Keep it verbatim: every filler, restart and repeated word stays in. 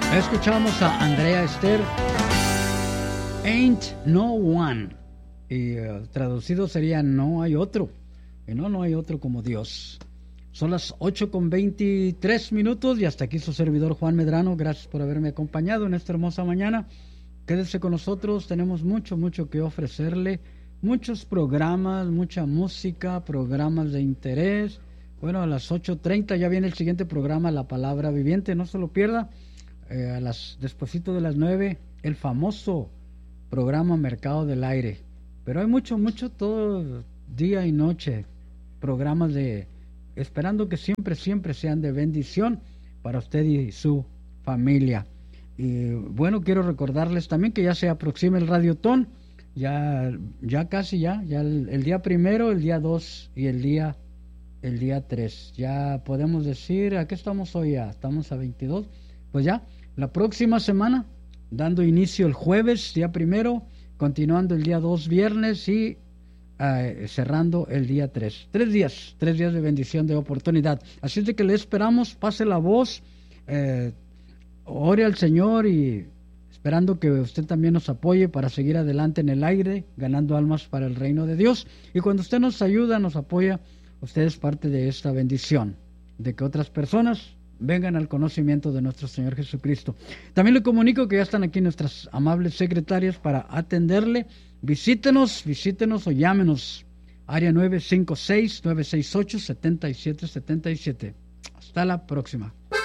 Escuchamos a Andrea Esther, Ain't No One, y uh, traducido sería No hay otro, y no, no hay otro como Dios. Son las ocho con veintitrés minutos y hasta aquí su servidor Juan Medrano. Gracias por haberme acompañado en esta hermosa mañana. Quédese con nosotros, tenemos mucho, mucho que ofrecerle, muchos programas, mucha música, programas de interés. Bueno, a las ocho treinta ya viene el siguiente programa, La Palabra Viviente, no se lo pierda. Eh, a las despuesito de las nueve, el famoso programa Mercado del Aire. Pero hay mucho, mucho todo día y noche, programas de, esperando que siempre, siempre sean de bendición para usted y su familia. Y bueno, quiero recordarles también que ya se aproxima el Radiotón, ya, ya casi ya, ya el, el día primero, el día dos y el día, el día tres. Ya podemos decir, ¿a qué estamos hoy ya? Estamos a veintidós, pues ya. La próxima semana, dando inicio el jueves, día primero, continuando el día dos, viernes, y uh, cerrando el día tres. Tres días, tres días de bendición, de oportunidad. Así es de que le esperamos, pase la voz, eh, ore al Señor y esperando que usted también nos apoye para seguir adelante en el aire, ganando almas para el reino de Dios. Y cuando usted nos ayuda, nos apoya, usted es parte de esta bendición, de que otras personas vengan al conocimiento de nuestro Señor Jesucristo. También le comunico que ya están aquí nuestras amables secretarias para atenderle. Visítenos, visítenos o llámenos. Área nueve cinco seis, nueve seis ocho, siete siete siete siete. Hasta la próxima.